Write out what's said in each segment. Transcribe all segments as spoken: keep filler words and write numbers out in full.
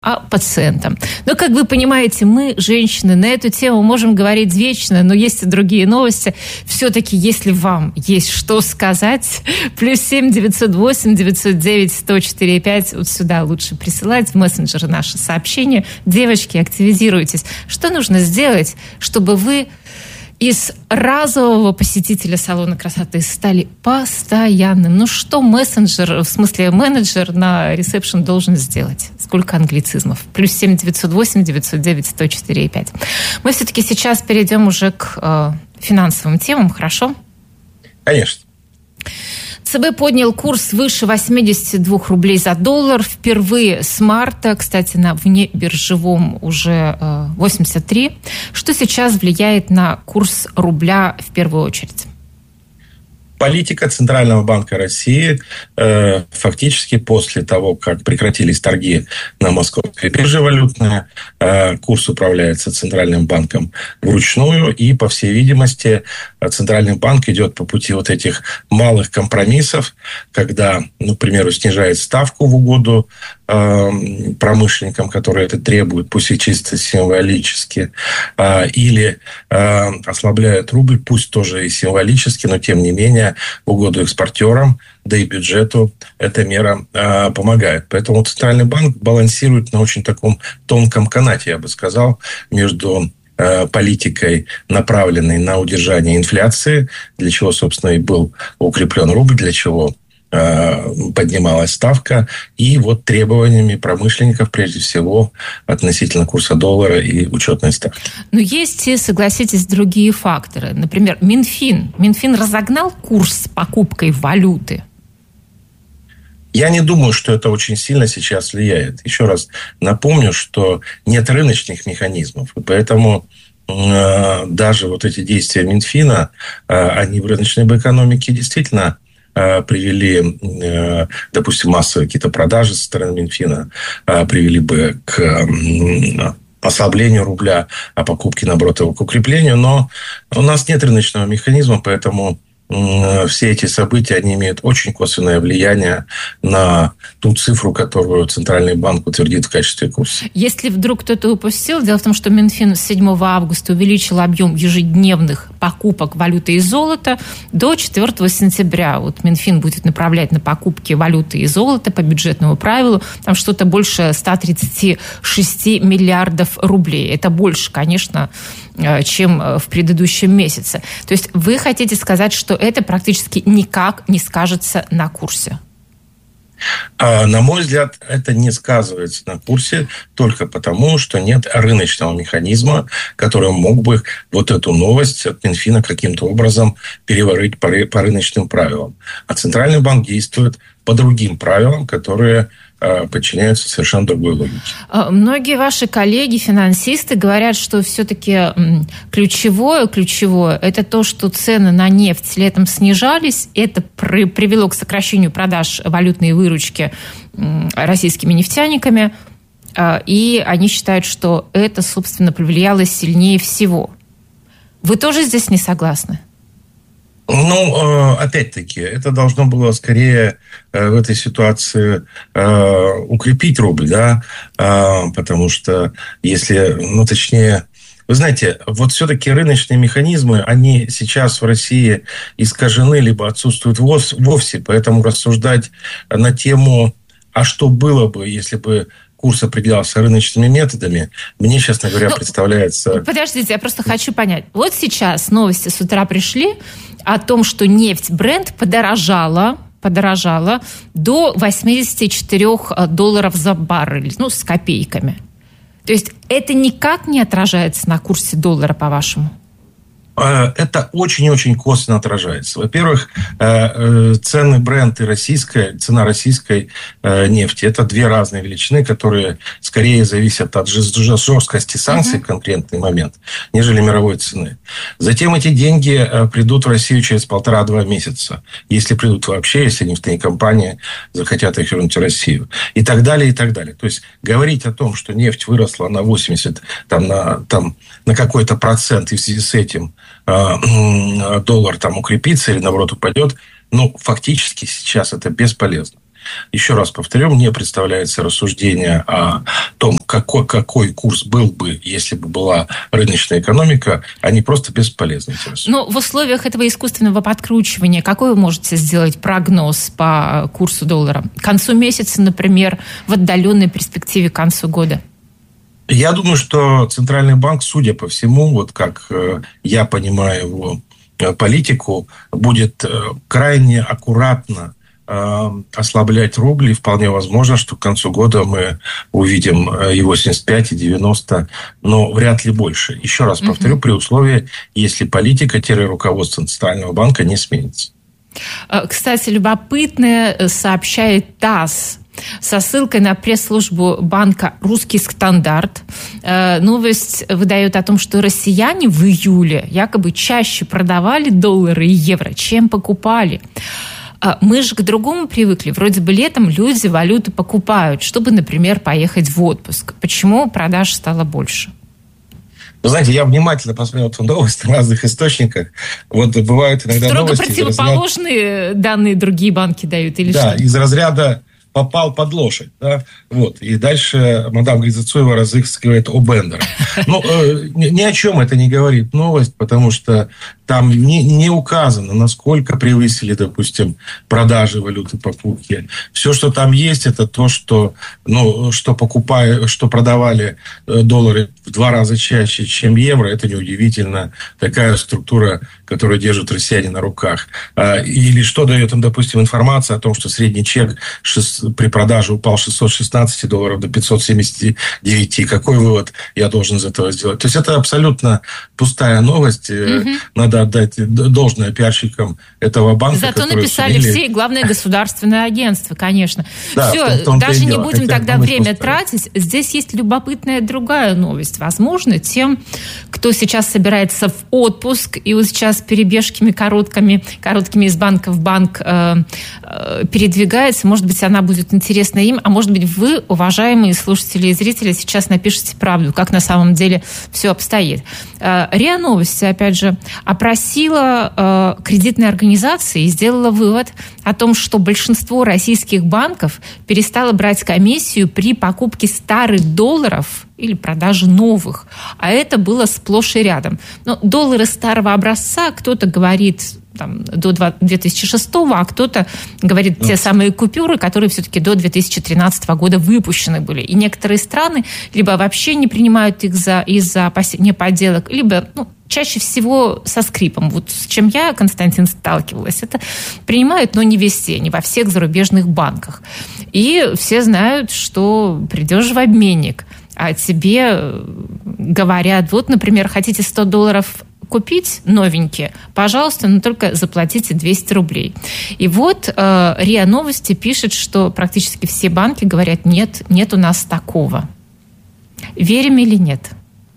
а пациентам. Но, как вы понимаете, мы, женщины, на эту тему можем говорить вечно, но есть и другие новости. Все-таки, если вам есть что сказать, плюс семь девятьсот восемь девятьсот девять сто четыре пять, вот сюда лучше присылать в мессенджеры наши сообщения. Девочки, активизируйтесь. Что нужно сделать, чтобы вы из разового посетителя салона красоты стали постоянным? Ну что мессенджер, в смысле менеджер на ресепшн должен сделать? Сколько англицизмов? Плюс семь девятьсот восемь девятьсот девять сто четыре пять. Мы все-таки сейчас перейдем уже к э, финансовым темам, хорошо? Конечно. ЦБ поднял курс выше восемьдесят два рублей за доллар. Впервые с марта, кстати, на внебиржевом уже восемьдесят три. Что сейчас влияет на курс рубля в первую очередь? Политика Центрального банка России э, фактически после того, как прекратились торги на московской бирже валютной, э, курс управляется Центральным банком вручную. И, по всей видимости, Центральный банк идет по пути вот этих малых компромиссов, когда, ну, к примеру, снижает ставку в угоду э, промышленникам, которые это требуют, пусть и чисто символически, э, или э, ослабляет рубль, пусть тоже и символически, но тем не менее в угоду экспортерам, да и бюджету эта мера э, помогает. Поэтому Центральный банк балансирует на очень таком тонком канате, я бы сказал, между э, политикой, направленной на удержание инфляции, для чего, собственно, и был укреплен рубль, для чего поднималась ставка, и вот требованиями промышленников, прежде всего, относительно курса доллара и учетной ставки. Но есть, согласитесь, другие факторы. Например, Минфин. Минфин разогнал курс с покупкой валюты. Я не думаю, что это очень сильно сейчас влияет. Еще раз напомню, что нет рыночных механизмов, и поэтому э, даже вот эти действия Минфина, э, они в рыночной экономике действительно привели, допустим, массовые какие-то продажи со стороны Минфина, привели бы к ослаблению рубля, а покупки, наоборот, его к укреплению. Но у нас нет рыночного механизма, поэтому все эти события, они имеют очень косвенное влияние на ту цифру, которую Центральный банк утвердит в качестве курса. Если вдруг кто-то упустил, дело в том, что Минфин с седьмого августа увеличил объем ежедневных покупок валюты и золота до четвёртого сентября. Вот Минфин будет направлять на покупки валюты и золота по бюджетному правилу. Там что-то больше ста тридцати шести миллиардов рублей. Это больше, конечно, чем в предыдущем месяце. То есть вы хотите сказать, что это практически никак не скажется на курсе? На мой взгляд, это не сказывается на курсе только потому, что нет рыночного механизма, который мог бы вот эту новость от Минфина каким-то образом переварить по рыночным правилам. А Центральный банк действует по другим правилам, которые подчиняются совершенно другой логике. Многие ваши коллеги, финансисты, говорят, что все-таки ключевое, ключевое, это то, что цены на нефть летом снижались. Это привело к сокращению продаж валютной выручки российскими нефтяниками. И они считают, что это, собственно, повлияло сильнее всего. Вы тоже здесь не согласны? Ну, опять-таки, это должно было скорее в этой ситуации укрепить рубль, да, потому что если, ну, точнее, вы знаете, вот все-таки рыночные механизмы, они сейчас в России искажены, либо отсутствуют вовсе, поэтому рассуждать на тему, а что было бы, если бы курс определялся рыночными методами, мне, честно говоря, ну, представляется... Подождите, я просто хочу понять. Вот сейчас новости с утра пришли о том, что нефть Brent подорожала, подорожала до восемьдесят четыре долларов за баррель, ну, с копейками. То есть это никак не отражается на курсе доллара, по-вашему? Это очень-очень косвенно отражается. Во-первых, цены Brent и российская, цена российской нефти – это две разные величины, которые скорее зависят от жесткости санкций в конкретный момент, нежели мировой цены. Затем эти деньги придут в Россию через полтора-два месяца, если придут вообще, если нефтяные компании захотят их вернуть в Россию. И так далее, и так далее. То есть говорить о том, что нефть выросла на восемьдесят, там, на, там, на какой-то процент, и в связи с этим доллар там укрепится или, наоборот, упадет, ну, фактически сейчас это бесполезно. еще раз повторю, мне представляется рассуждение о том, какой, какой курс был бы, если бы была рыночная экономика, они просто бесполезны. Но в условиях этого искусственного подкручивания какой вы можете сделать прогноз по курсу доллара? К концу месяца, например, в отдаленной перспективе к концу года? Я думаю, что Центральный банк, судя по всему, вот как я понимаю его политику, будет крайне аккуратно ослаблять рубль. И вполне возможно, что к концу года мы увидим и восемьдесят пять, и девяносто, но вряд ли больше. Еще раз повторю, угу. при условии, если политика-руководство Центрального банка не сменится. Кстати, любопытное сообщает ТАСС со ссылкой на пресс-службу банка «Русский стандарт». Новость выдает о том, что россияне в июле якобы чаще продавали доллары и евро, чем покупали. Мы же к другому привыкли. Вроде бы летом люди валюту покупают, чтобы, например, поехать в отпуск. Почему продаж стало больше? Вы знаете, я внимательно посмотрел эту новость на разных источниках. Вот бывают иногда Строго новости... Строго противоположные разряда... данные другие банки дают? Или да, что? Из разряда попал под лошадь. Да? Вот. И дальше мадам Грицацуева разыскивает о Бендера. Ну, э, ни, ни о чем это не говорит новость, потому что там не, не указано, насколько превысили, допустим, продажи валюты, покупки. Все, что там есть, это то, что, ну, что, покупая, что продавали доллары в два раза чаще, чем евро. Это неудивительно. Такая структура, которую держат россияне на руках. Или что дает им, допустим, информация о том, что средний чек при продаже упал с шестисот шестнадцати долларов до пятисот семидесяти девяти. Какой вывод я должен из этого сделать? То есть это абсолютно пустая новость. Mm-hmm. Надо отдать должное пиарщикам этого банка. Зато написали сумели... все, и главное государственное агентство, конечно. Да, все, в том, в даже не дело. будем Хотя тогда время пустая. тратить. Здесь есть любопытная другая новость. Возможно, тем, кто сейчас собирается в отпуск, и вот сейчас перебежками короткими, короткими из банка в банк э, э, передвигается, может быть, она будет интересна им, а может быть, вы, уважаемые слушатели и зрители, сейчас напишите правду, как на самом деле все обстоит. Э, РИА Новости, опять же, опросила э, кредитные организации и сделала вывод о том, что большинство российских банков перестало брать комиссию при покупке старых долларов или продаже новых. А это было сплошь и рядом. Но доллары старого образца, кто-то говорит там, до две тысячи шестого, а кто-то говорит те самые купюры, которые все-таки до две тысячи тринадцатого года выпущены были. И некоторые страны либо вообще не принимают их за, из-за опасения подделок, либо ну, чаще всего со скрипом. Вот с чем я, Константин, сталкивалась. Это принимают, но не везде, не во всех зарубежных банках. И все знают, что придешь в обменник, а тебе говорят, вот, например, хотите сто долларов купить новенькие, пожалуйста, но только заплатите двести рублей. И вот э, РИА Новости пишет, что практически все банки говорят, нет, нет у нас такого. Верим или нет?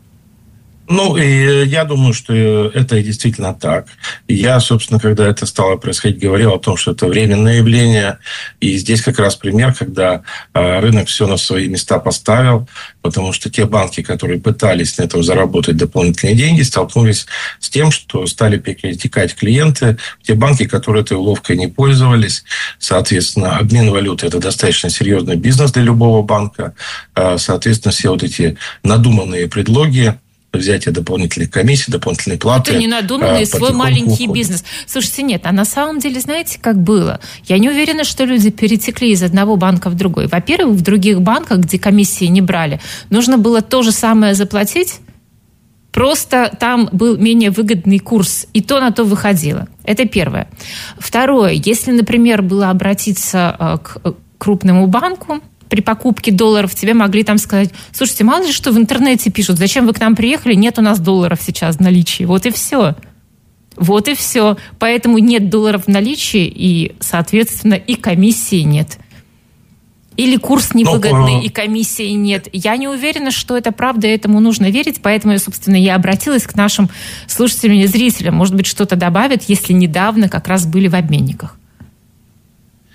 Ну, и я думаю, что это действительно так. И я, собственно, когда это стало происходить, говорил о том, что это временное явление. И здесь как раз пример, когда рынок все на свои места поставил, потому что те банки, которые пытались на этом заработать дополнительные деньги, столкнулись с тем, что стали перетекать клиенты, те банки, которые этой уловкой не пользовались. Соответственно, обмен валюты – это достаточно серьезный бизнес для любого банка. Соответственно, все вот эти надуманные предлоги, взятие дополнительных комиссий, дополнительные платы. Это не надуманный а, свой маленький уходит. Бизнес. Слушайте, нет, а на самом деле, знаете, как было? Я не уверена, что люди перетекли из одного банка в другой. Во-первых, в других банках, где комиссии не брали, нужно было то же самое заплатить, просто там был менее выгодный курс, и то на то выходило. Это первое. Второе, если, например, было обратиться к крупному банку, при покупке долларов тебе могли там сказать, слушайте, мало ли что в интернете пишут, зачем вы к нам приехали, нет у нас долларов сейчас в наличии. Вот и все. Вот и все. Поэтому нет долларов в наличии, и, соответственно, и комиссии нет. Или курс невыгодный, ну, и комиссии нет. Я не уверена, что это правда, этому нужно верить, поэтому, собственно, я обратилась к нашим слушателям и зрителям. Может быть, что-то добавят, если недавно как раз были в обменниках.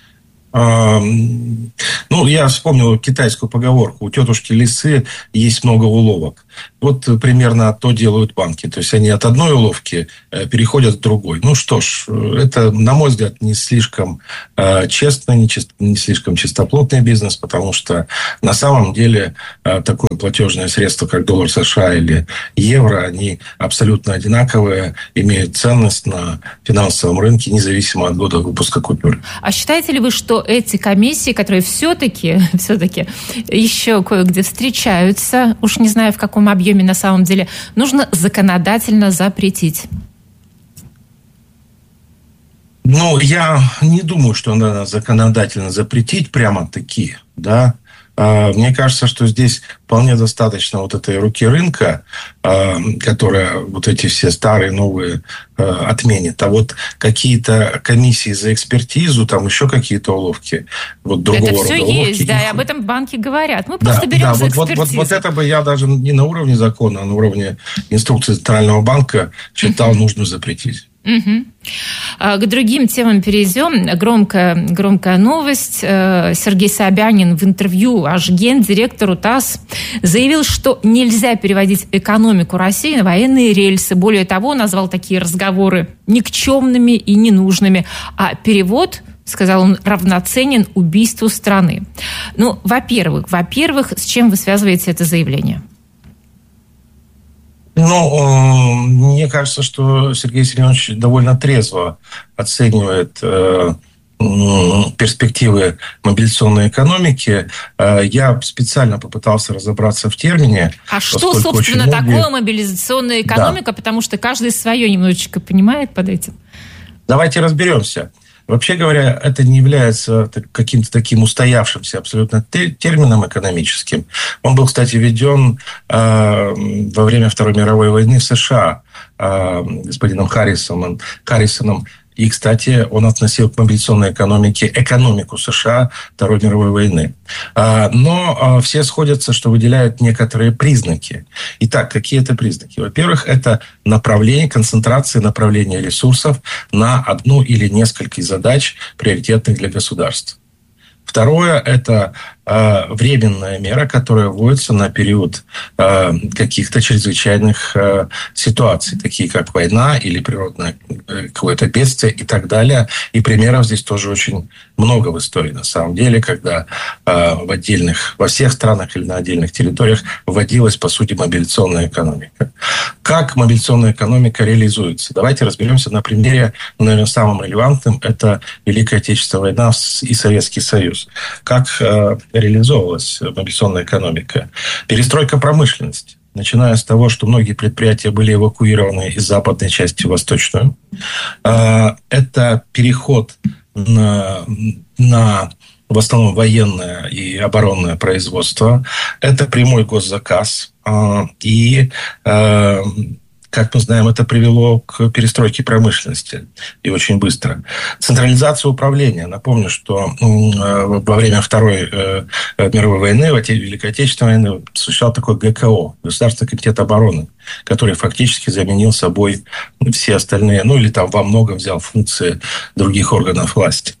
Ну, я вспомнил китайскую поговорку: у тетушки лисы есть много уловок. Вот примерно то делают банки. То есть они от одной уловки переходят к другой. Ну что ж, это, на мой взгляд, не слишком честный, не, чист, не слишком чистоплотный бизнес, потому что на самом деле такое платежное средство, как доллар США или евро, они абсолютно одинаковые, имеют ценность на финансовом рынке, независимо от года выпуска купюр. А считаете ли вы, что эти комиссии, которые все-таки, все-таки еще кое-где встречаются, уж не знаю в каком объеме на самом деле, нужно законодательно запретить? Ну, я не думаю, что надо законодательно запретить прямо-таки, да. Мне кажется, что здесь вполне достаточно вот этой руки рынка, которая вот эти все старые, новые отменит. А вот какие-то комиссии за экспертизу, там еще какие-то уловки, вот другого это рода все уловки. есть, да, и об этом банки говорят. Мы просто да, берем да, за вот, экспертизу. Вот, вот, вот это бы я даже не на уровне закона, а на уровне инструкции Центрального банка считал, uh-huh. нужно запретить. Угу. К другим темам перейдем. Громкая, громкая новость. Сергей Собянин в интервью аж гендиректору ТАСС заявил, что нельзя переводить экономику России на военные рельсы. Более того, назвал такие разговоры никчемными и ненужными. А перевод, сказал он, равноценен убийству страны. Ну, во-первых, во-первых, с чем вы связываете это заявление? Ну, мне кажется, что Сергей Семенович довольно трезво оценивает э, перспективы мобилизационной экономики. Я специально попытался разобраться в термине. А что, собственно, многие... такое мобилизационная экономика? Да. Потому что каждый свое немножечко понимает под этим. Давайте разберемся. Вообще говоря, это не является каким-то таким устоявшимся абсолютно термином экономическим. Он был, кстати, введен э, во время Второй мировой войны в США э, господином Харрисоном. Харрисоном. И, кстати, он относил к мобилизационной экономике экономику США Второй мировой войны. Но все сходятся, что выделяют некоторые признаки. Итак, какие это признаки? Во-первых, это направление, концентрация направления ресурсов на одну или несколько задач, приоритетных для государства. Второе – это э, временная мера, которая вводится на период э, каких-то чрезвычайных э, ситуаций, такие как война или природное э, какое-то бедствие и так далее. И примеров здесь тоже очень много в истории, на самом деле, когда э, в отдельных, во всех странах или на отдельных территориях вводилась, по сути, мобилизационная экономика. Как мобилизационная экономика реализуется? Давайте разберемся на примере, наверное, самым релевантным – это Великая Отечественная война и Советский Союз. Как э, реализовывалась мобилизационная экономика? Перестройка промышленности. Начиная с того, что многие предприятия были эвакуированы из западной части в восточную. Э, это переход на, на в основном военное и оборонное производство. Это прямой госзаказ. Э, и э, как мы знаем, это привело к перестройке промышленности. И очень быстро. Централизация управления. Напомню, что во время Второй мировой войны, Великой Отечественной войны, существовал такой ГКО, Государственный комитет обороны, который фактически заменил собой все остальные, ну или там во многом взял функции других органов власти.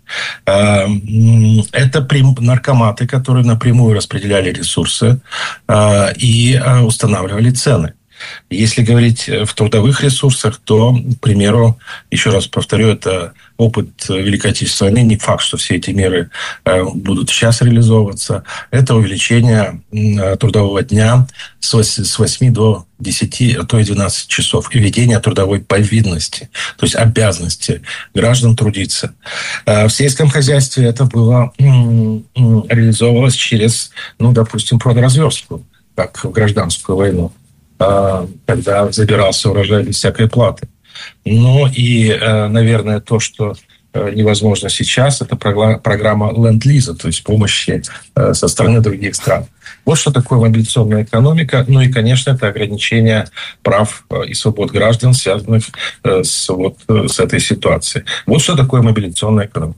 Это наркоматы, которые напрямую распределяли ресурсы и устанавливали цены. Если говорить в трудовых ресурсах, то, к примеру, еще раз повторю, это опыт Великой Отечественной войны. Не факт, что все эти меры будут сейчас реализовываться. Это увеличение трудового дня с восьми до десяти, а то и двенадцати часов. И введение трудовой повинности, то есть обязанности граждан трудиться. В сельском хозяйстве это было реализовывалось через, ну, допустим, продразверстку, как в гражданскую войну, когда забирался урожай без всякой платы. Ну и, наверное, то, что невозможно сейчас, это программа ленд-лиза, то есть помощи со стороны других стран. Вот что такое мобилизационная экономика. Ну и, конечно, это ограничение прав и свобод граждан, связанных с, вот, с этой ситуацией. Вот что такое мобилизационная экономика.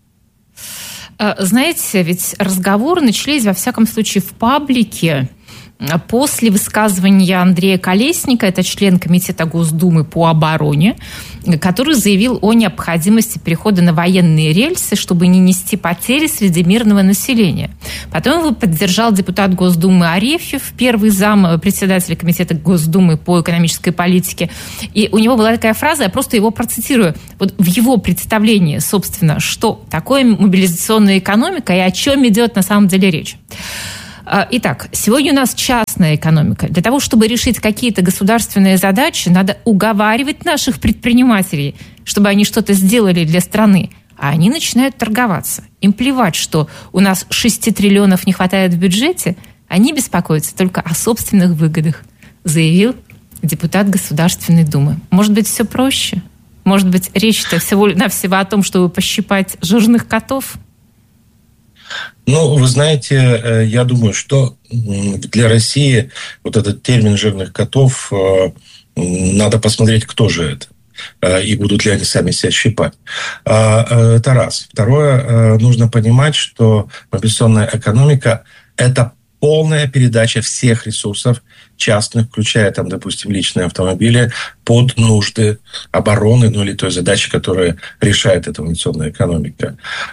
Знаете, ведь разговоры начались, во всяком случае, в паблике, после высказывания Андрея Колесника, это член Комитета Госдумы по обороне, который заявил о необходимости перехода на военные рельсы, чтобы не нести потери среди мирного населения. Потом его поддержал депутат Госдумы Арефьев, первый зам председателя Комитета Госдумы по экономической политике. И у него была такая фраза, я просто его процитирую. Вот в его представлении, собственно, что такое мобилизационная экономика и о чем идет на самом деле речь. Итак, сегодня у нас частная экономика. Для того, чтобы решить какие-то государственные задачи, надо уговаривать наших предпринимателей, чтобы они что-то сделали для страны. А они начинают торговаться. Им плевать, что у нас шести триллионов не хватает в бюджете, они беспокоятся только о собственных выгодах, заявил депутат Государственной Думы. Может быть, все проще? Может быть, речь-то всего-навсего о том, чтобы пощипать жирных котов? Ну, вы знаете, я думаю, что для России вот этот термин «жирных котов» надо посмотреть, кто же это. И будут ли они сами себя щипать. Это раз. Второе, нужно понимать, что мобилизационная экономика – это полная передача всех ресурсов частных, включая, там, допустим, личные автомобили, под нужды обороны, ну или той задачи, которую решает эта мобилизационная экономика.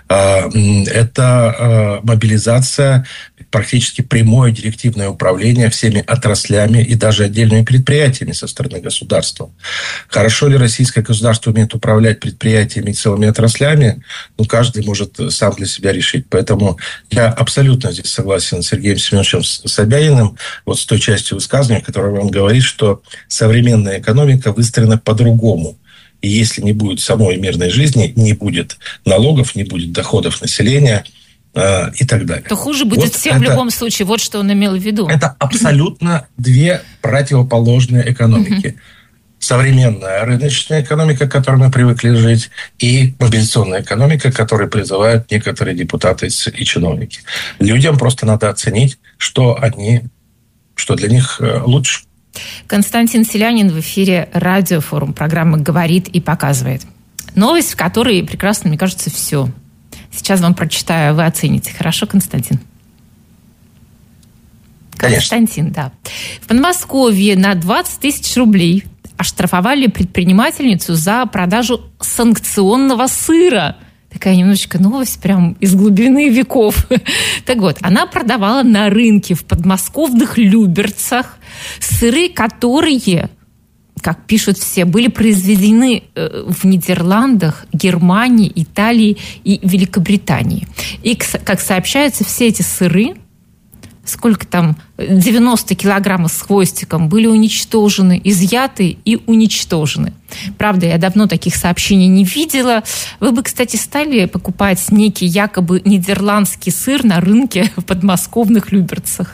Это мобилизация, практически прямое директивное управление всеми отраслями и даже отдельными предприятиями со стороны государства. Хорошо ли российское государство умеет управлять предприятиями и целыми отраслями? Ну, каждый может сам для себя решить. Поэтому я абсолютно здесь согласен с Сергеем Семеновичем Собяниным, вот с той частью высказывания, которое он говорит, что современная экономика выстроена по-другому. И если не будет самой мирной жизни, не будет налогов, не будет доходов населения э, и так далее. То хуже будет вот всем это, в любом случае. Вот что он имел в виду. Это абсолютно две противоположные экономики. Uh-huh. Современная рыночная экономика, к которой мы привыкли жить, и мобилизационная экономика, которой призывают некоторые депутаты и чиновники. Людям просто надо оценить, что они, что для них лучше. Константин Селянин в эфире радиофорум программы «Говорит и показывает». Новость, в которой прекрасно, мне кажется, все. Сейчас вам прочитаю, вы оцените. Хорошо, Константин? Конечно. Константин, да. В Подмосковье на двадцать тысяч рублей оштрафовали предпринимательницу за продажу санкционного сыра. Такая немножечко новость прям из глубины веков. Так вот, она продавала на рынке в подмосковных Люберцах сыры, которые, как пишут все, были произведены в Нидерландах, Германии, Италии и Великобритании. И, как сообщается, все эти сыры, сколько там, девяносто килограммов с хвостиком, были уничтожены, изъяты и уничтожены. Правда, я давно таких сообщений не видела. Вы бы, кстати, стали покупать некий якобы нидерландский сыр на рынке в подмосковных Люберцах?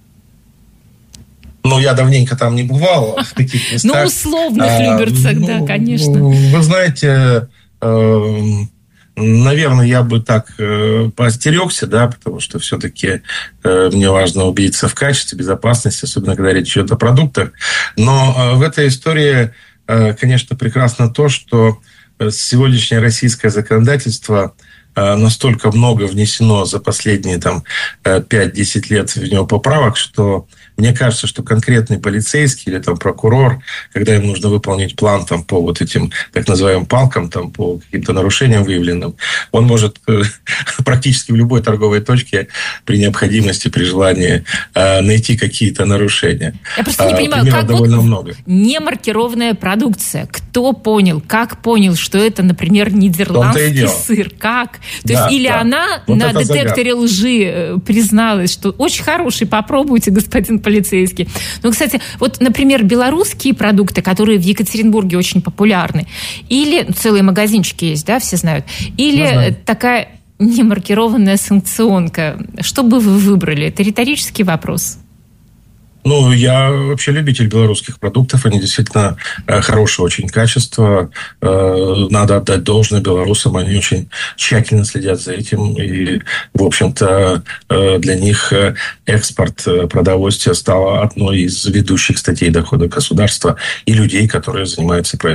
Ну, я давненько там не бывал, в таких местах. Ну, условных Люберцах, да, конечно. Вы знаете... Наверное, я бы так э, поостерегся, да, потому что все-таки э, мне важно убедиться в качестве, безопасности, особенно когда речь идет о продуктах. Но э, в этой истории, э, конечно, прекрасно то, что сегодняшнее российское законодательство э, настолько много внесено за последние там, пять-десять лет в него поправок, что мне кажется, что конкретный полицейский или там прокурор, когда им нужно выполнить план там, по вот этим так называемым палкам, там, по каким-то нарушениям выявленным, он может э, практически в любой торговой точке при необходимости, при желании э, найти какие-то нарушения. Я просто не а, понимаю, как довольно вот много. Немаркированная продукция. Кто понял, как понял, что это, например, нидерландский сыр? Как? То да, есть или да. она вот на детекторе загад. лжи призналась, что очень хороший, попробуйте, господин полицейский. Ну, кстати, вот, например, белорусские продукты, которые в Екатеринбурге очень популярны, или целые магазинчики есть, да, все знают, или такая немаркированная санкционка. Что бы вы выбрали? Это риторический вопрос. Ну, я вообще любитель белорусских продуктов. Они действительно хорошего очень качества. Надо отдать должное белорусам. Они очень тщательно следят за этим. И, в общем-то, для них экспорт продовольствия стал одной из ведущих статей дохода государства и людей, которые занимаются производством.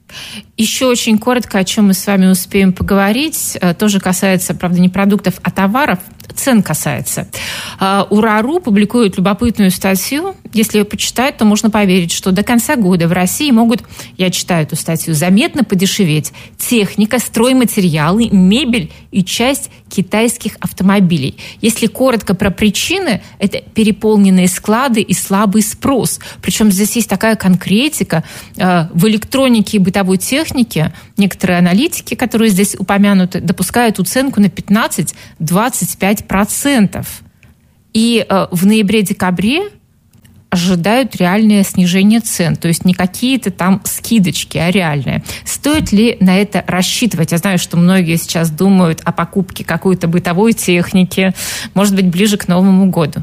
Еще очень коротко, о чем мы с вами успеем поговорить, тоже касается, правда, не продуктов, а товаров, цен касается. УРА.ру публикует любопытную статью. Если ее почитать, то можно поверить, что до конца года в России могут, я читаю эту статью, заметно подешеветь техника, стройматериалы, мебель и часть китайских автомобилей. Если коротко про причины, это переполненные склады и слабый спрос. Причем здесь есть такая конкретика. В электронике и бытовой технике некоторые аналитики, которые здесь упомянуты, допускают уценку на пятнадцать-двадцать пять процентов. И в ноябре-декабре ожидают реальное снижение цен. То есть не какие-то там скидочки, а реальные. Стоит ли на это рассчитывать? Я знаю, что многие сейчас думают о покупке какой-то бытовой техники, может быть, ближе к Новому году.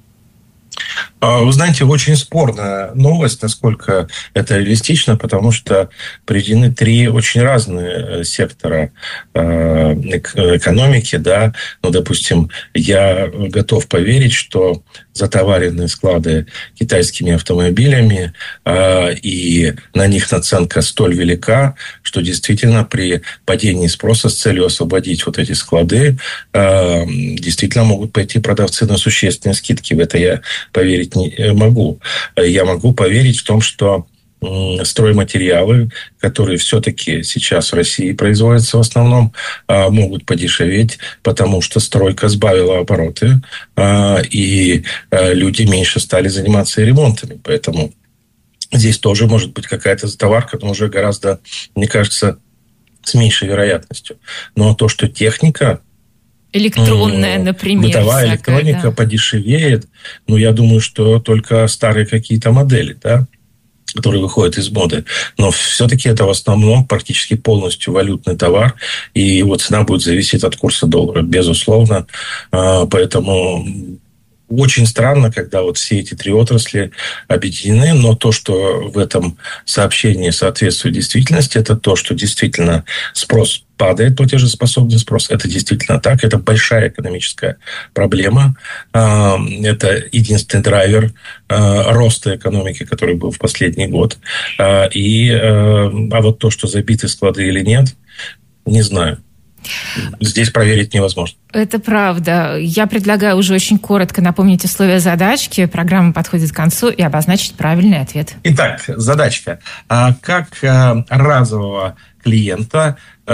Вы знаете, очень спорная новость, насколько это реалистично, потому что приведены три очень разные сектора экономики. Да? Ну, допустим, я готов поверить, что затоваренные склады китайскими автомобилями, и на них наценка столь велика, что действительно при падении спроса с целью освободить вот эти склады действительно могут пойти продавцы на существенные скидки. В это я поверить не могу. Я могу поверить в том, что стройматериалы, которые все-таки сейчас в России производятся в основном, могут подешеветь, потому что стройка сбавила обороты, и люди меньше стали заниматься ремонтами. Поэтому здесь тоже может быть какая-то затоварка, но уже гораздо, мне кажется, с меньшей вероятностью. Но то, что техника... Электронная, например. Бытовая всякая, электроника да. подешевеет. Ну, я думаю, что только старые какие-то модели, да, которые выходят из моды. Но все-таки это в основном практически полностью валютный товар. И его цена будет зависеть от курса доллара, безусловно. Поэтому... Очень странно, когда вот все эти три отрасли объединены, но то, что в этом сообщении соответствует действительности, это то, что действительно спрос падает, платежеспособный спрос. Это действительно так. Это большая экономическая проблема. Это единственный драйвер роста экономики, который был в последний год. И, а вот то, что забиты склады или нет, не знаю. Здесь проверить невозможно. Это правда. Я предлагаю уже очень коротко напомнить условия задачки. Программа подходит к концу и обозначить правильный ответ. Итак, задачка. Как разового клиента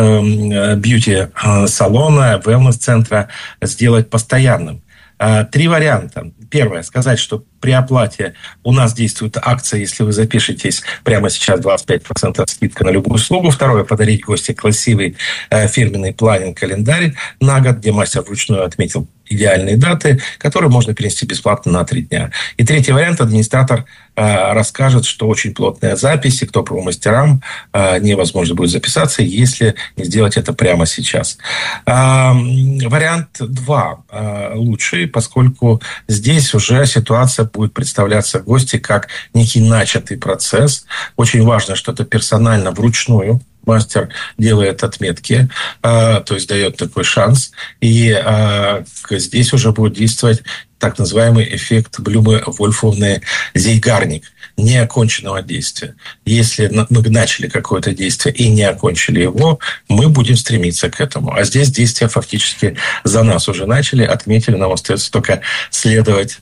бьюти-салона, wellness-центра сделать постоянным? Три варианта. Первое. Сказать, что при оплате у нас действует акция, если вы запишетесь прямо сейчас двадцать пять процентов скидка на любую услугу. Второе. Подарить гостю красивый э, фирменный планинг-календарь на год, где мастер вручную отметил идеальные даты, которые можно перенести бесплатно на три дня. И третий вариант. Администратор э, расскажет, что очень плотная запись, и к топовым мастерам э, невозможно будет записаться, если не сделать это прямо сейчас. Э, вариант два э, лучший, поскольку здесь уже ситуация будет представляться гости как некий начатый процесс. Очень важно, что это персонально, вручную. Мастер делает отметки, э, то есть дает такой шанс. И э, здесь уже будет действовать так называемый эффект Блюме-Вольфовны Зейгарник, неоконченного действия. Если мы начали какое-то действие и не окончили его, мы будем стремиться к этому. А здесь действия фактически за нас уже начали, отметили, нам остается только следовать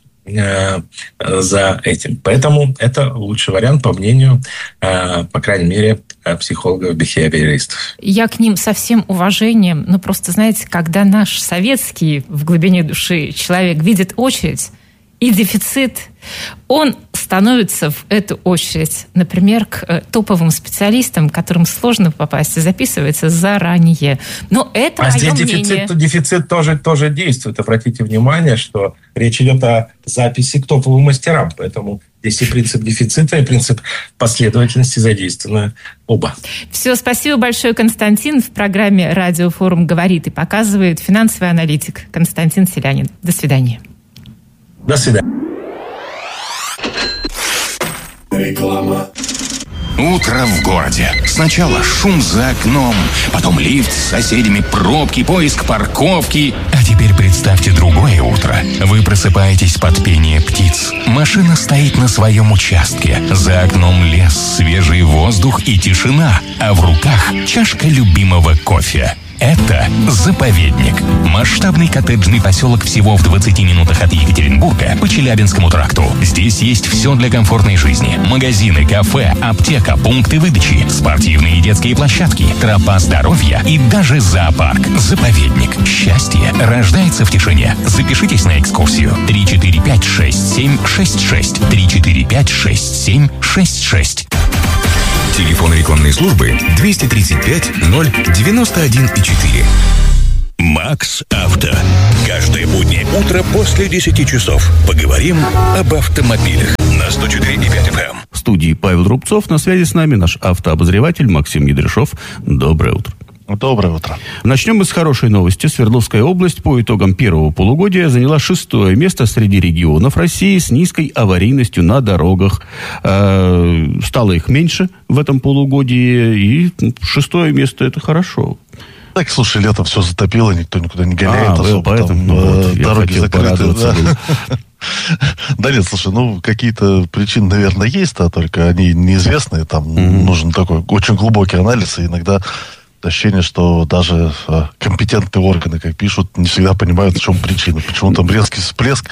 за этим. Поэтому это лучший вариант, по мнению, по крайней мере, психологов-бихевиористов. Я к ним со всем уважением, но просто, знаете, когда наш советский в глубине души человек видит очередь и дефицит, он становится в эту очередь, например, к топовым специалистам, которым сложно попасть, и записывается заранее. Но это а мое здесь мнение. дефицит, дефицит тоже, тоже действует. Обратите внимание, что речь идет о записи к топовым мастерам. Поэтому здесь и принцип дефицита, и принцип последовательности задействованы оба. Все, спасибо большое, Константин. В программе «Радиофорум» говорит и показывает финансовый аналитик Константин Селянин. До свидания. До свидания. Реклама. Утро в городе. Сначала шум за окном, потом лифт с соседями, пробки, поиск парковки. А теперь представьте другое утро. Вы просыпаетесь под пение птиц. Машина стоит на своем участке. За окном лес, свежий воздух и тишина. А в руках чашка любимого кофе. Это «Заповедник». Масштабный коттеджный поселок всего в двадцати минутах от Екатеринбурга по Челябинскому тракту. Здесь есть все для комфортной жизни. Магазины, кафе, аптека, пункты выдачи, спортивные и детские площадки, тропа здоровья и даже зоопарк. «Заповедник». Счастье рождается в тишине. Запишитесь на экскурсию. три четыре пять шесть семь шесть шесть. три четыре пять шесть семь шесть шесть. Телефон рекламной службы двести тридцать пять ноль девяносто один четыре. Макс Авто. Каждое буднее утро после десяти часов поговорим об автомобилях на сто четыре и пять эф эм. В студии Павел Рубцов. На связи с нами наш автообозреватель Максим Едряшов. Доброе утро. Доброе утро. Начнем мы с хорошей новости. Свердловская область по итогам первого полугодия заняла шестое место среди регионов России с низкой аварийностью на дорогах. Э, стало их меньше в этом полугодии, и шестое место – это хорошо. Так, слушай, летом все затопило, никто никуда не гоняет. А, особо, поэтому там, ну, вот, дороги закрыты. Да. Да нет, слушай, ну какие-то причины, наверное, есть, а только они неизвестные. Там mm-hmm. нужен такой очень глубокий анализ, и иногда ощущение, что даже э, компетентные органы, как пишут, не всегда понимают, в чем причина. Почему там резкий всплеск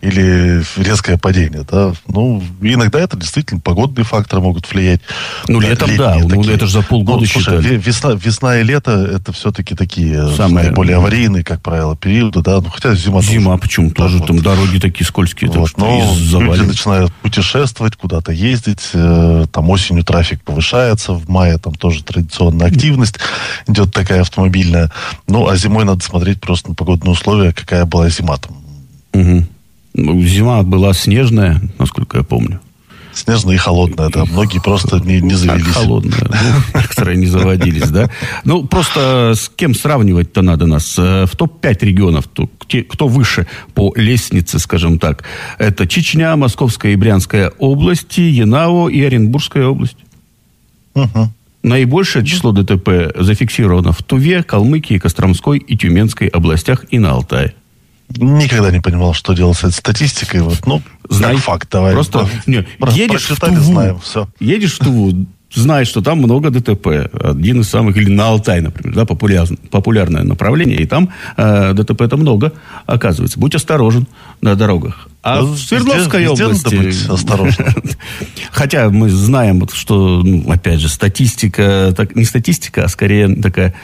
или резкое падение. Да? Ну, иногда это действительно погодные факторы могут влиять. Ну, летом, да. Ну, это же за полгода ну, слушай, считали. Весна, весна и лето, это все-таки такие самые наиболее аварийные, как правило, периоды. Да? Ну, хотя зима... Зима, почему? Тоже вот. Там дороги такие скользкие. Вот. Но люди начинают путешествовать, куда-то ездить. Э, там осенью трафик повышается. В мае там тоже традиционная активность идет такая автомобильная. Ну, а зимой надо смотреть просто на погодные условия, какая была зима там. Угу. Ну, зима была снежная, насколько я помню. Снежная и холодная, да. Многие просто не, не завелись. А, холодная. Ну, некоторые не заводились, да. Ну, просто с кем сравнивать-то надо нас? В топ пять регионов, кто выше по лестнице, скажем так, это Чечня, Московская и Брянская области, Янао и Оренбургская область. Угу. Наибольшее число ДТП зафиксировано в Туве, Калмыкии, Костромской и Тюменской областях и на Алтае. Никогда не понимал, что делать с этой статистикой. Вот, ну, Знай, как факт, давай. Просто, не, просто едешь в Туву, знаем, все. едешь в Туву, знаешь, что там много ДТП. Один из самых, или на Алтай, например, да, популяр, популярное направление, и там э, ДТП-то много, оказывается. Будь осторожен на дорогах. А ну, в Свердловской везде, области... Везде надо быть осторожным. Хотя мы знаем, что, ну, опять же, статистика, так, не статистика, а скорее такое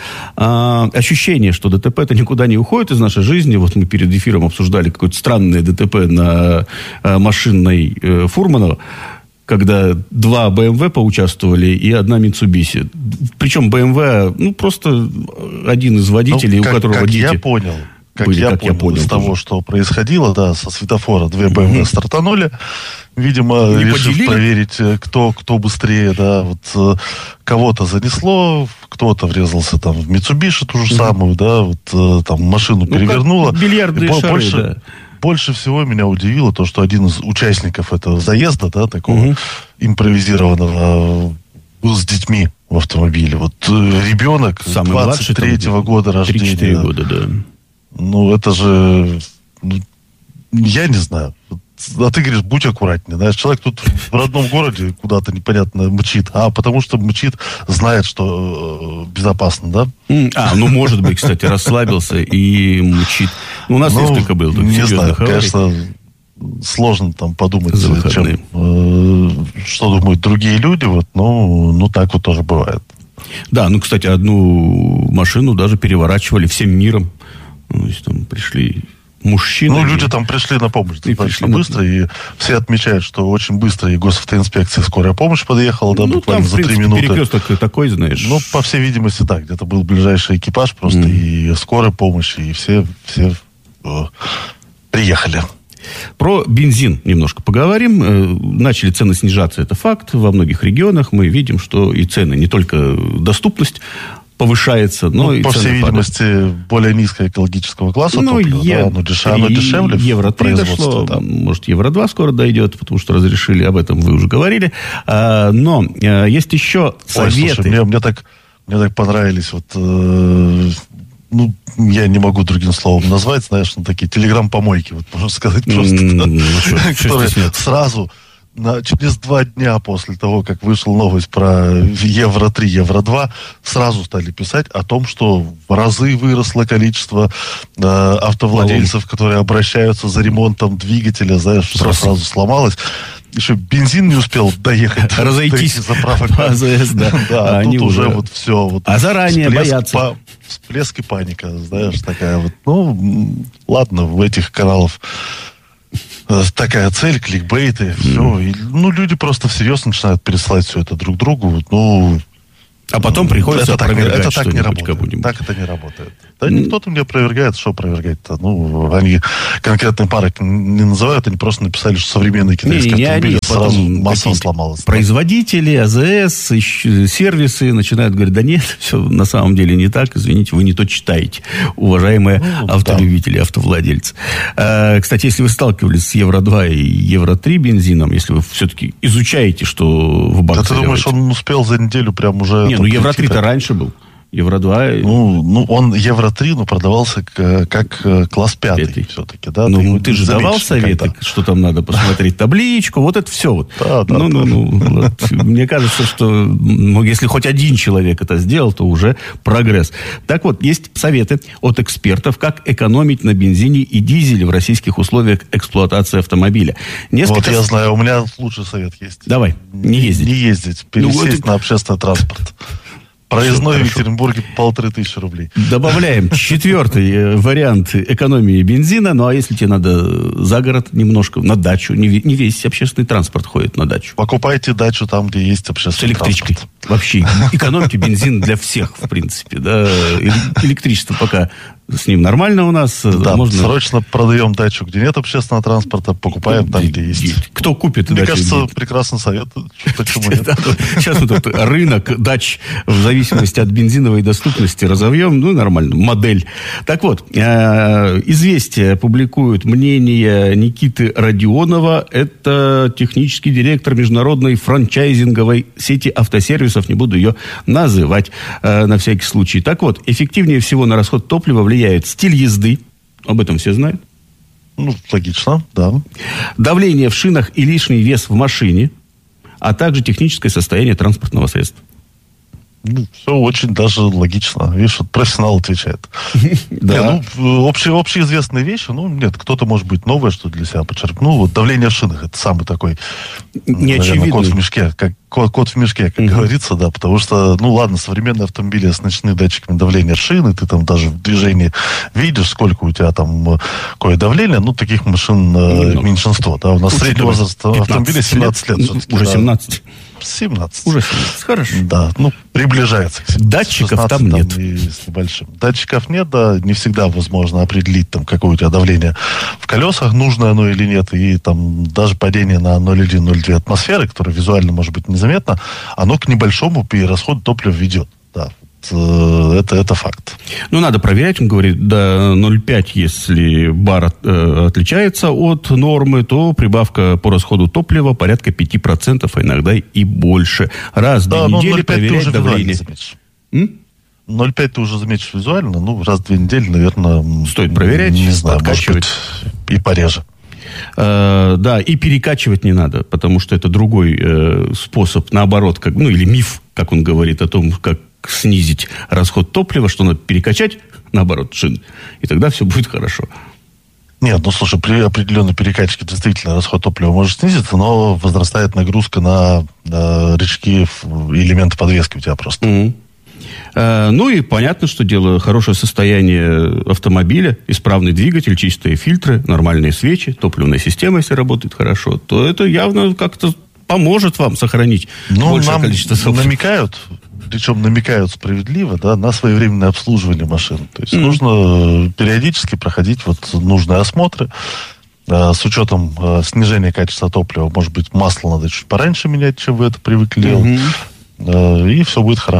а, ощущение, что ДТП-то никуда не уходит из нашей жизни. Вот мы перед эфиром обсуждали какое-то странное ДТП на а, машинной э, Фурманова, когда два бэ эм вэ поучаствовали и одна Mitsubishi. Причем бэ эм вэ, ну, просто один из водителей, ну, как, у которого как дети... я понял. Как, были, я, как понял, я понял, из тоже. того, что происходило, да, со светофора две бэ эм вэ mm-hmm. стартанули, видимо, не решив поделили. проверить, кто, кто быстрее, да, вот кого-то занесло, кто-то врезался там в Mitsubishi, ту же mm-hmm. самую, да, вот там машину ну, перевернуло. Бильярдные шары, больше, да. Больше всего меня удивило то, что один из участников этого заезда, да, такого mm-hmm. импровизированного, был с детьми в автомобиле. Вот ребенок самый двадцать третьего года рождения. тридцать четыре года, да. Ну, это же... Ну, я не знаю. А ты говоришь, будь аккуратнее. Знаешь, человек тут в родном городе куда-то непонятно мчит. А потому что мчит, знает, что э, безопасно, да? А, ну, может быть, кстати, расслабился и мчит. У нас ну, несколько было. Не знаю, аварий. Конечно, сложно там подумать, чем, э, что думают другие люди. Вот, ну, ну, так вот тоже бывает. Да, ну, кстати, одну машину даже переворачивали всем миром. То есть там пришли мужчины. Ну, люди и... там пришли на помощь достаточно быстро, на... и все отмечают, что очень быстро и госавтоинспекция, скорая помощь подъехала, да, ну, буквально там, за три минуты. Перекресток такой, знаешь. Ну, по всей видимости, так. Где-то был ближайший экипаж просто, mm. и скорая помощь, и все, все э, приехали. Про бензин немножко поговорим. Начали цены снижаться, это факт. Во многих регионах мы видим, что и цены, не только доступность повышается. Но ну, и по всей видимости, падают. Более низкого экологического класса ну, топлива, е- да, оно, дешев... оно дешевле евро в производстве. Дошло, да. Может, евро два скоро дойдет, потому что разрешили, об этом вы уже говорили. А, но а, есть еще советы. Ой, слушай, мне, мне, так, мне так понравились вот... Э, ну, я не могу другим словом назвать, знаешь, ну, такие телеграм-помойки, вот можно сказать просто, которые сразу... На, через два дня после того, как вышла новость про евро три, евро два, сразу стали писать о том, что в разы выросло количество э, автовладельцев, которые обращаются за ремонтом двигателя, знаешь, что сразу сломалось. Еще бензин не успел доехать. Разойтись до заправок. По АЗС, да. Да, а тут уже вот все. Вот а заранее боятся. Всплеск и паника, знаешь, такая вот. Ну, ладно, в этих каналах такая цель, кликбейты, все. Mm. И, ну, люди просто всерьез начинают пересылать все это друг другу. Ну, а потом приходится это опровергать так, это так не работает. Кому-нибудь. Так это не работает. Да никто там не опровергает, что опровергать-то. Ну, они конкретные пары не называют, они просто написали, что современные китайские не, не автомобили они, сразу массово сломалось. Производители, АЗС, сервисы начинают говорить, да нет, все на самом деле не так, извините, вы не то читаете, уважаемые ну, автолюбители, да. автовладельцы. А, кстати, если вы сталкивались с евро два и евро три бензином, если вы все-таки изучаете, что в бак да ты думаешь, он успел за неделю прям уже... Не, ну евро три-то раньше был. Евро два... Ну, ну, он евро три, ну, продавался как, как класс пятый Пятый. Все-таки, да? Ну, ты, ты же давал советы, никогда. Что там надо посмотреть, табличку, вот это все вот. Да, да, ну, да. ну, ну, вот. Мне кажется, что ну, если хоть один человек это сделал, то уже прогресс. Так вот, есть советы от экспертов, как экономить на бензине и дизеле в российских условиях эксплуатации автомобиля. Несколько... Вот я знаю, у меня лучший совет есть. Давай, не ездить. Не ездить, пересесть ну, вот... на общественный транспорт. Проездной в Екатеринбурге полторы тысячи рублей. Добавляем четвертый вариант экономии бензина. Ну, а если тебе надо за город немножко, на дачу, не, не весь общественный транспорт ходит на дачу. Покупайте дачу там, где есть общественный транспорт. С электричкой. Транспорт. Вообще, экономьте бензин для всех, в принципе. Да. Электричество пока с ним нормально у нас. Да, можно... срочно продаем дачу, где нет общественного транспорта, покупаем там, где есть. Кто купит Мне дачу? кажется, прекрасный совет. Почему нет? Сейчас вот этот рынок дач в зависимости от бензиновой доступности разовьем, ну, нормально, модель. Так вот, «Известия» публикуют мнение Никиты Родионова. Это технический директор международной франчайзинговой сети автосервисов. Не буду ее называть на всякий случай. Так вот, эффективнее всего на расход топлива влияет стиль езды. Об этом все знают. Ну, логично, да. Давление в шинах и лишний вес в машине, а также техническое состояние транспортного средства. Ну, все очень даже логично. Видишь, вот профессионал отвечает. Да. Ну, общеизвестные вещи, ну, нет, кто-то, может быть, новое, что для себя подчеркнул. Вот давление в шинах, это самый такой, наверное, кот в мешке, как кот, кот в мешке, как говорится, да, потому что, ну, ладно, современные автомобили с ночными датчиками давления шины, ты там даже в движении видишь, сколько у тебя там какое давление, ну, таких машин ну, меньшинство, да, у нас средний возраст автомобиля семнадцать лет. Уже семнадцать. семнадцать. Уже семнадцать, хорошо. Да, ну, приближается к семнадцати. Датчиков там нет. Там, и с небольшим. Датчиков нет, да, не всегда возможно определить, там, какое у тебя давление в колесах, нужно оно или нет, и там даже падение на ноль целых одна - ноль целых две атмосферы, которое визуально может быть незаметно, оно к небольшому перерасходу топлива ведет, да. Это, это факт. Ну, надо проверять, он говорит, до ноль целых пять, если бар от, э, отличается от нормы, то прибавка по расходу топлива порядка пять процентов, а иногда и больше. Раз в да, две недели проверять давление. ноль целых пять ты уже заметишь визуально, ну, раз в две недели, наверное... Стоит проверять, не знаю, подкачивать. Может быть, и пореже. Uh, да, и перекачивать не надо, потому что это другой uh, способ, наоборот, как, ну, или миф, как он говорит, о том, как снизить расход топлива, что надо перекачать, наоборот, шин, и тогда все будет хорошо. Нет, ну, слушай, при определенной перекачке действительно расход топлива может снизиться, но возрастает нагрузка на, на рычаги, элементы подвески у тебя просто. Mm-hmm. Ну и понятно, что дело хорошее состояние автомобиля, исправный двигатель, чистые фильтры, нормальные свечи, топливная система, если работает хорошо, то это явно как-то поможет вам сохранить ну, большее нам количество топлива. намекают, причем намекают справедливо, да, на своевременное обслуживание машин. То есть mm-hmm. нужно периодически проходить вот нужные осмотры. С учетом снижения качества топлива, может быть, масло надо чуть пораньше менять, чем вы это привыкли делать. Mm-hmm. И все будет хорошо.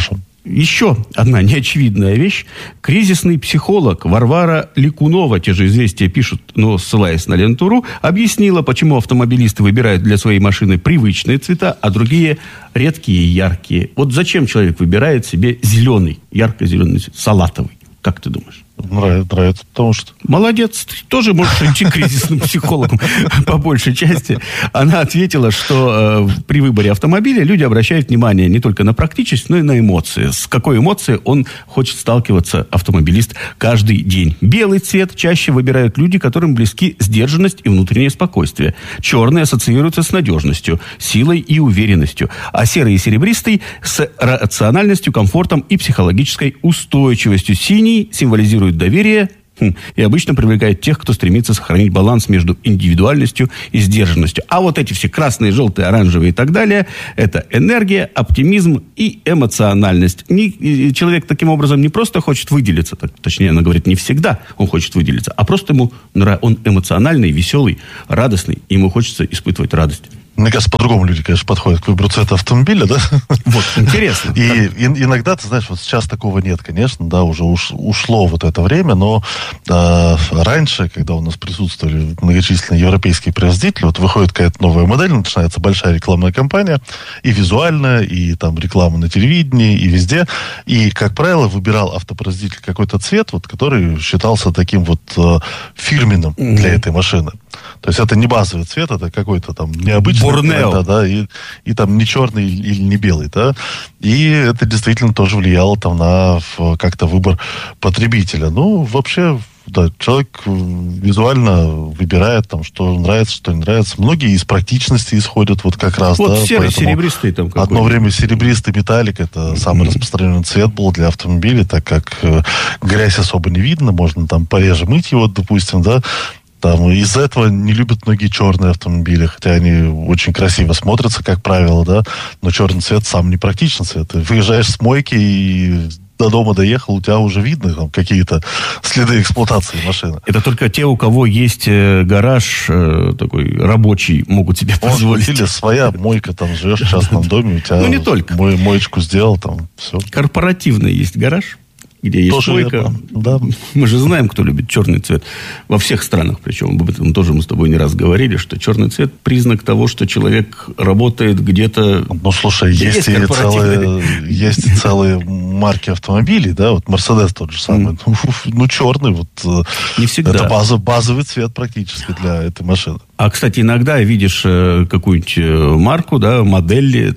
Еще одна неочевидная вещь. Кризисный психолог Варвара Ликунова, те же «Известия» пишут, но ссылаясь на Ленту.ру, объяснила, почему автомобилисты выбирают для своей машины привычные цвета, а другие редкие и яркие. Вот зачем человек выбирает себе зеленый, ярко-зеленый цвет, салатовый? Как ты думаешь? Нравится, нравится, потому что... Молодец, ты тоже можешь идти к кризисным психологам по большей части. Она ответила, что э, при выборе автомобиля люди обращают внимание не только на практичность, но и на эмоции. С какой эмоцией он хочет сталкиваться, автомобилист, каждый день. Белый цвет чаще выбирают люди, которым близки сдержанность и внутреннее спокойствие. Черный ассоциируется с надежностью, силой и уверенностью. А серый и серебристый с рациональностью, комфортом и психологической устойчивостью. Синий символизирует доверие и обычно привлекает тех, кто стремится сохранить баланс между индивидуальностью и сдержанностью. А вот эти все красные, желтые, оранжевые и так далее – это энергия, оптимизм и эмоциональность. Не, человек таким образом не просто хочет выделиться, так, точнее, она говорит, не всегда он хочет выделиться, а просто ему он эмоциональный, веселый, радостный, и ему хочется испытывать радость. Мне кажется, по-другому люди, конечно, подходят к выбору цвета автомобиля, да? Вот, интересно. И, и иногда, ты знаешь, вот сейчас такого нет, конечно, да, уже уш, ушло вот это время, но э, раньше, когда у нас присутствовали многочисленные европейские производители, вот выходит какая-то новая модель, начинается большая рекламная кампания, и визуальная, и там реклама на телевидении, и везде, и, как правило, выбирал автопроизводитель какой-то цвет, вот, который считался таким вот э, фирменным mm-hmm. для этой машины. То есть это не базовый цвет, это какой-то там необычный цвет, да, да, и, и там не черный или не белый, да. И это действительно тоже влияло там на как-то выбор потребителя. Ну, вообще, да, человек визуально выбирает там, что нравится, что не нравится. Многие из практичности исходят вот как раз, вот да. серый, серебристый там какой-то. Одно время серебристый металлик, это самый mm-hmm. распространенный цвет был для автомобиля, так как э, грязь особо не видно, можно там пореже мыть его, допустим, да. Там, из-за этого не любят многие черные автомобили, хотя они очень красиво смотрятся, как правило, да, но черный цвет сам непрактичный цвет. Ты выезжаешь с мойки и до дома доехал, у тебя уже видно там какие-то следы эксплуатации машины. Это только те, у кого есть гараж э, такой рабочий, могут себе позволить. Или своя мойка, там живешь в частном доме, у тебя ну, не только. Мо- моечку сделал, там все. Корпоративный есть гараж, где есть тоже мойка. Да. Мы же знаем, кто любит черный цвет. Во всех странах, причем об этом тоже мы с тобой не раз говорили, что черный цвет признак того, что человек работает где-то... Ну, слушай, есть, есть, и целые, есть и целые марки автомобилей, да, вот Мерседес тот же самый. Mm. Ну, ну, черный, вот... Не всегда. Это базовый, базовый цвет практически для этой машины. А, кстати, иногда видишь какую-нибудь марку, да, модель,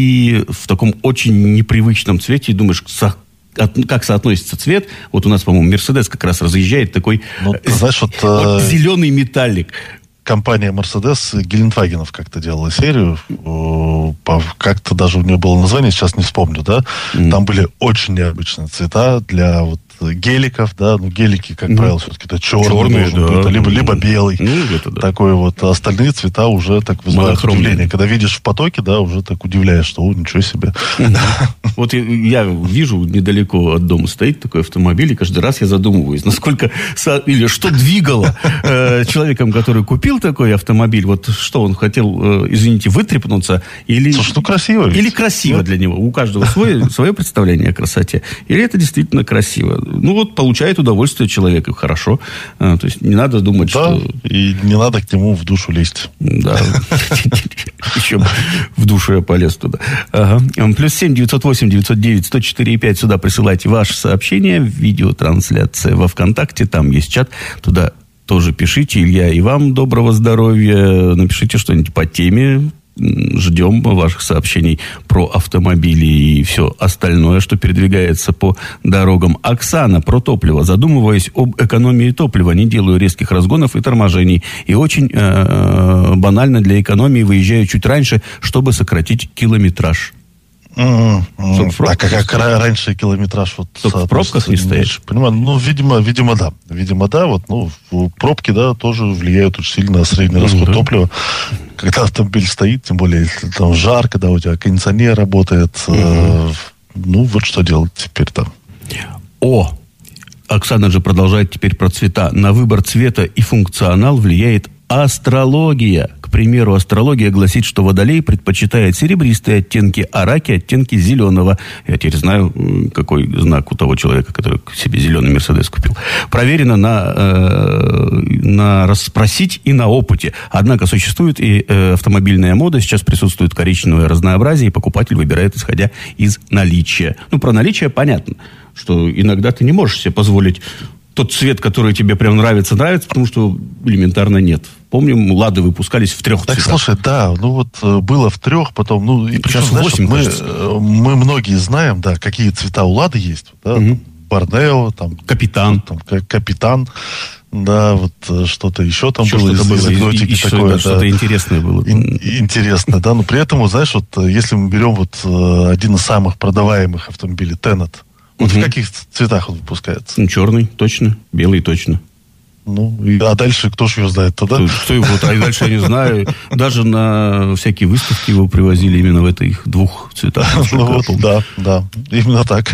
и в таком очень непривычном цвете, и думаешь, как соотносится цвет. Вот у нас, по-моему, Мерседес как раз разъезжает такой ну, ты знаешь, вот, вот зеленый металлик. Компания Мерседес Гелендвагенов как-то делала серию. Как-то даже у нее было название, сейчас не вспомню, да. Mm. Там были очень необычные цвета для вот геликов, да, ну, гелики, как mm. правило, все-таки это черный, черный должен да. быть, либо, либо белый. Mm, это да. Такой вот. Остальные цвета уже так вызывают удивление. Когда видишь в потоке, да, уже так удивляешь, что, о, ничего себе. Mm. Вот я вижу, недалеко от дома стоит такой автомобиль, и каждый раз я задумываюсь, насколько, или что двигало человеком, который купил такой автомобиль, вот что он хотел, извините, вытряпнуться, или... Слушай, ну красиво. Или ведь. Красиво для него. У каждого свое, свое представление о красоте. Или это действительно красиво. Ну вот, получает удовольствие человек, и хорошо. А, то есть не надо думать, да, что... и не надо к нему в душу лезть. Да. Еще в душу я полез туда. Плюс семь девятьсот восемь девятьсот девять сто четыре пять. Сюда присылайте ваши сообщения. Видеотрансляция во ВКонтакте. Там есть чат. Туда тоже пишите. Илья, и вам доброго здоровья. Напишите что-нибудь по теме. Ждем ваших сообщений про автомобили и все остальное, что передвигается по дорогам. Оксана про топливо. Задумываясь об экономии топлива, не делаю резких разгонов и торможений. И очень э, банально для экономии выезжаю чуть раньше, чтобы сократить километраж. Mm-hmm. Так, а как раньше километраж вот... Только в пробках не стоишь? Понимаю, ну, видимо, видимо, да. Видимо, да, вот, ну, пробки, да, тоже влияют очень сильно на средний расход mm-hmm. топлива. Когда автомобиль стоит, тем более, если там жарко, да, у тебя кондиционер работает, mm-hmm. э, ну, вот что делать теперь там. О! Оксана же продолжает теперь про цвета. На выбор цвета и функционал влияет Астрология. К примеру, астрология гласит, что Водолей предпочитает серебристые оттенки, а Раки – оттенки зеленого. Я теперь знаю, какой знак у того человека, который себе зеленый Мерседес купил. Проверено на, э, на расспросить и на опыте. Однако существует и э, автомобильная мода. Сейчас присутствует коричневое разнообразие, и покупатель выбирает, исходя из наличия. Ну, про наличие понятно, что иногда ты не можешь себе позволить тот цвет, который тебе прям нравится, нравится, потому что элементарно нет. Помним, «Лады» выпускались в трех так, цветах. Слушай, да, ну вот было в трех, потом, ну, и причем, сейчас знаешь, восемь, мы, кажется. мы многие знаем, да, какие цвета у «Лады» есть. Да, Угу. там, Борнео, там, Капитан. Там, Капитан, да, вот что-то еще там еще было что-то из, было, из экзотики еще, такое. да, Да. что-то интересное было. Ин- интересно, да, но при этом, вот, знаешь, вот если мы берем вот один из самых продаваемых автомобилей, Тенет, вот Угу. в каких цветах он выпускается? Ну, черный, точно, белый, точно. Ну, и, а дальше кто ж его знает тогда? Кто, кто его, а дальше я не знаю. Даже на всякие выставки его привозили именно в этих двух цветах. Ну, вот, да, да, именно так.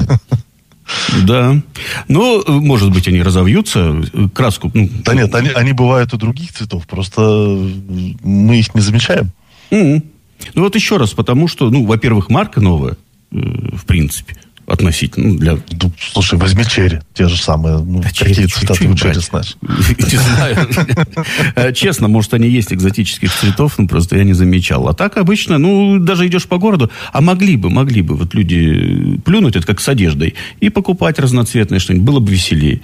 Да. Ну, может быть, они разовьются. Краску... Ну, да нет, они, они бывают и других цветов, просто мы их не замечаем. Mm-hmm. Ну, вот еще раз, потому что, ну, во-первых, марка новая, э, в принципе, относительно. Ну, для... Ну, слушай, возьми черри, те же самые. Ну, да, какие черри, цвета ты у черри знаешь? Не знаю. Честно, может, они есть экзотических цветов, но просто я не замечал. А так обычно, ну, даже идешь по городу, а могли бы, могли бы вот люди плюнуть, это как с одеждой, и покупать разноцветное что-нибудь, было бы веселее.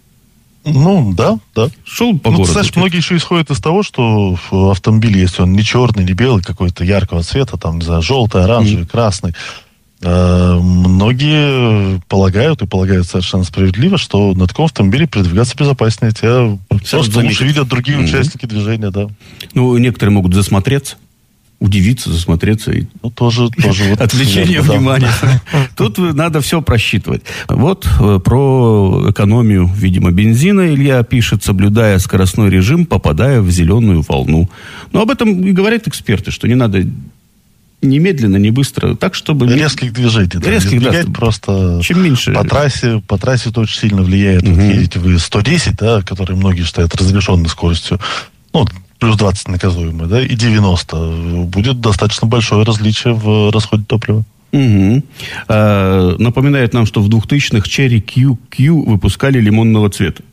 Ну, да, да. Шел по ну, городу. Ты знаешь, многие еще исходят из того, что автомобиль, если он не черный, не белый, какой-то яркого цвета, там, не знаю, желтый, оранжевый, mm. красный, э, многие полагают, и полагают совершенно справедливо, что на таком автомобиле передвигаться безопаснее. Тебя просто лучше видят другие mm. участники движения, да. Ну, некоторые могут засмотреться, удивиться, засмотреться. И... Ну, тоже... тоже вот, отвлечение да, внимания. Да. Тут надо все просчитывать. Вот про экономию, видимо, бензина Илья пишет, соблюдая скоростной режим, попадая в зеленую волну. Но об этом и говорят эксперты, что не надо не медленно, не быстро, так, чтобы... Резких движений. Да, резких, да, просто чем меньше... По трассе, по трассе это очень сильно влияет. Угу. Вот едете вы сто десять, да, который многие считают разрешенной скоростью, ну, плюс двадцать наказуемое, да, и девяносто. Будет достаточно большое различие в расходе топлива. Угу. А, напоминает нам, что в двухтысячных Cherry кью кью выпускали лимонного цвета.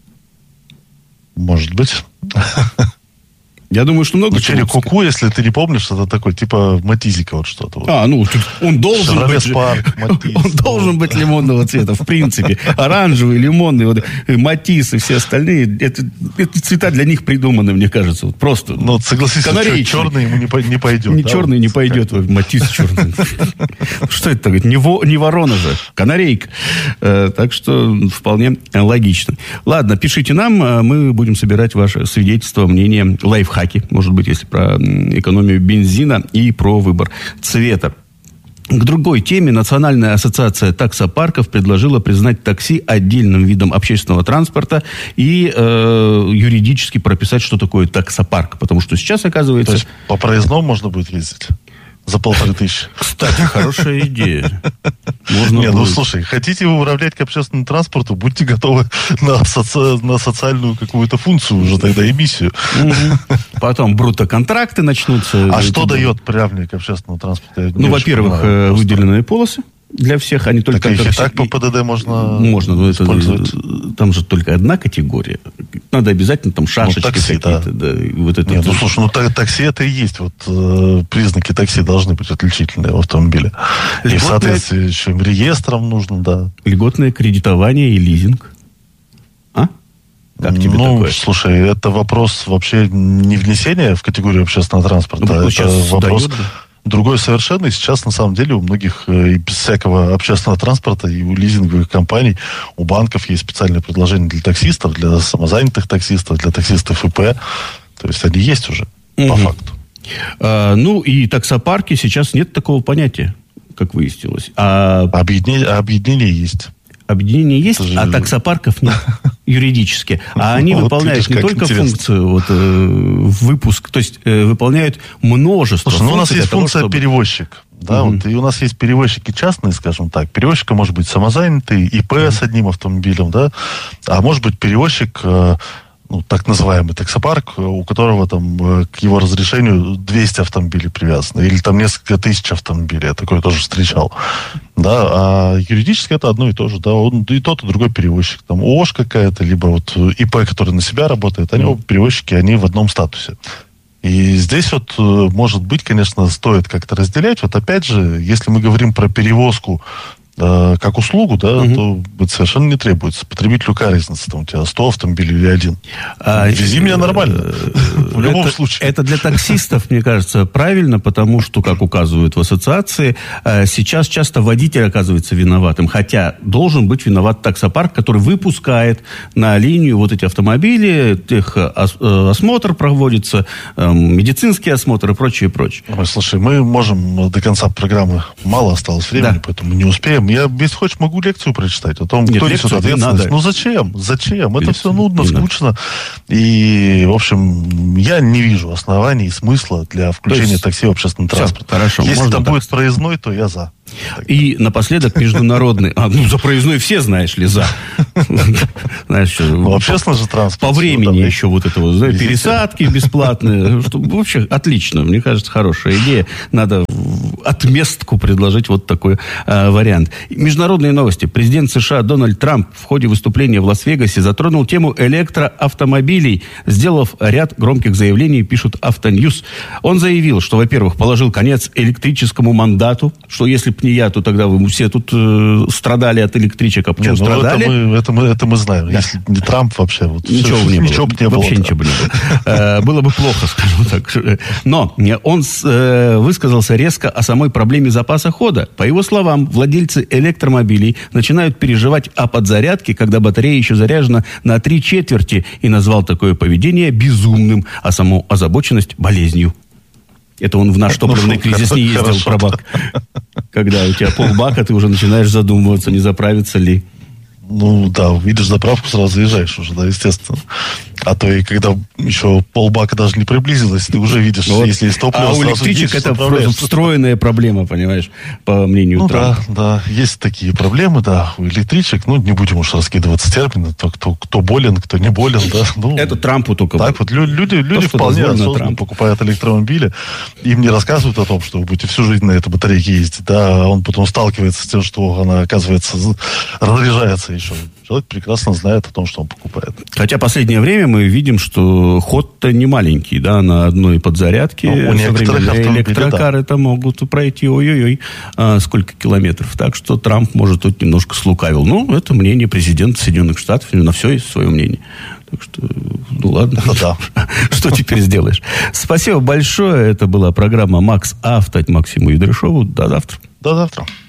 Может быть. Я думаю, что много... Ну, Cherry кью кью, если ты не помнишь, это такой, типа, Матизика вот что-то. Вот. А, ну, он должен Chevrolet быть... Spark, Матиз, он должен быть лимонного цвета, в принципе. Оранжевый, лимонный, вот, Матиз и все остальные, это, это цвета для них придуманы, мне кажется. Вот просто. Ну, согласись, черный ему не, не пойдет. Не да, черный вот, не пойдет, вот, Матиз черный. Что это такое? Не ворона же, канарейка. Так что вполне логично. Ладно, пишите нам, мы будем собирать ваше свидетельство, мнение, лайфхак. Может быть, если про экономию бензина и про выбор цвета. К другой теме. Национальная ассоциация таксопарков предложила признать такси отдельным видом общественного транспорта и э, юридически прописать, что такое таксопарк. Потому что сейчас, оказывается... То есть по проездному можно будет ездить? За полторы тысячи. Кстати, хорошая идея. Можно Не, будет... ну слушай, хотите вы управлять к общественному транспорту, будьте готовы на, соци... на социальную какую-то функцию уже тогда, эмиссию. Угу. Потом брутто-контракты начнутся. А что дает правильник общественного транспорта? Ну, во-первых, понимаю, выделенные полосы для всех, они только... Так их и так по ПДД можно Можно, но это, там же только одна категория. Надо обязательно там шашечки ну, такси, какие-то. Да. Да, вот это Нет, ну, слушай, ну так, такси это и есть. Вот э, признаки такси должны быть отличительные в автомобиле. Льготное... И в соответствии с чем реестром нужно, да. Льготное кредитование и лизинг. А? Как тебе ну, такое? Слушай, это вопрос вообще не внесения в категорию общественного транспорта. Ну, это вопрос... Дают, да? Другой совершенно. И сейчас, на самом деле, у многих и без всякого общественного транспорта, и у лизинговых компаний, у банков есть специальные предложения для таксистов, для самозанятых таксистов, для таксистов ИП. То есть они есть уже, угу. по факту. А, ну, и таксопарки сейчас нет такого понятия, как выяснилось. А... Объединение, объединение есть. Объединение есть, же... а таксопарков нет юридически. А они вот выполняют не только интересно. функцию вот, э, выпуск, то есть э, выполняют множество Слушай, функций. Ну, у нас есть того, функция чтобы... перевозчик. Да, угу. вот, и у нас есть перевозчики частные, скажем так. Перевозчика может быть самозанятый, ИП угу. с одним автомобилем, да, а может быть перевозчик... Э, ну, так называемый таксопарк, у которого там к его разрешению двести автомобилей привязано, или там несколько тысяч автомобилей, я такое тоже встречал. Да, а юридически это одно и то же, да, он и тот, и другой перевозчик. Там ООШ какая-то, либо вот ИП, который на себя работает, они оба перевозчики, они в одном статусе. И здесь вот, может быть, конечно, стоит как-то разделять. Вот опять же, если мы говорим про перевозку э, как услугу, да, угу. то это совершенно не требуется. Потребителю какая разница, там у тебя сто автомобилей или один. А, Вези меня нормально. В любом это, случае. Это для таксистов, мне кажется, правильно, потому что, как указывают в ассоциации, сейчас часто водитель оказывается виноватым, хотя должен быть виноват таксопарк, который выпускает на линию вот эти автомобили, их осмотр проводится, медицинский осмотр и прочее, прочее. Ой, слушай, мы можем до конца программы, мало осталось времени, да. поэтому не успеем. Я, если хочешь, могу лекцию прочитать о том, Нет, кто несет ответственность. Ну зачем? Зачем? Это все нудно, не скучно. Надо. И, в общем, я не вижу оснований и смысла для включения есть... такси в общественный транспорт. Все, хорошо, если там так. будет проездной, то я за. И напоследок международный... А, ну, за проездной все, знаешь ли, за. Знаешь, что... Ну, общественный же транспорт. По времени еще вот это вот, знаешь, пересадки бесплатные. Вообще, отлично. Мне кажется, хорошая идея. Надо отместку предложить вот такой э, вариант. Международные новости. Президент США Дональд Трамп в ходе выступления в Лас-Вегасе затронул тему электроавтомобилей, сделав ряд громких заявлений, пишут Автоньюз. Он заявил, что, во-первых, положил конец электрическому мандату, что если бы не я, то тогда вы все тут э, страдали от электричек. А почему Нет, ну страдали? Это мы, это, мы, это мы знаем. Да. Если не Трамп, вообще вот, ничего все, не было. Ничего бы не Вообще было, ничего бы не было. Было бы плохо, скажем так. Но он высказался резко о самой проблеме запаса хода. По его словам, владельцы электромобилей начинают переживать о подзарядке, когда батарея еще заряжена на три четверти, и назвал такое поведение безумным, а саму озабоченность болезнью. Это он в наш топливный ну, кризис не ездил хорошо, про бак. Когда у тебя полбака, ты уже начинаешь задумываться, не заправиться ли. Ну да, видишь заправку, сразу заезжаешь уже, да, естественно. А то и когда еще полбака даже не приблизилось, ты уже видишь, вот. Если есть топливо, а у электричек это просто встроенная проблема, понимаешь, по мнению ну, Трампа. Да, да, есть такие проблемы, да, у электричек. Ну, не будем уж раскидываться терминами, кто, кто болен, кто не болен, да. Ну, это Трампу только. Так вот, люди, люди То, вполне осознанно покупают электромобили, им не рассказывают о том, что вы будете всю жизнь на этой батарейке ездить, да, а он потом сталкивается с тем, что она, оказывается, разряжается еще. Человек прекрасно знает о том, что он покупает. Хотя последнее время мы видим, что ход-то не маленький, да, на одной подзарядке. Ну, у некоторых электрокары-то да. могут пройти, ой-ой-ой, а, сколько километров. Так что Трамп, может, тут немножко слукавил. Ну, это мнение президента Соединенных Штатов, на все есть свое мнение. Так что, ну ладно, ну, да. Что теперь сделаешь? Спасибо большое. Это была программа «Макс Авто» от Максима Юдряшова. До завтра. До завтра.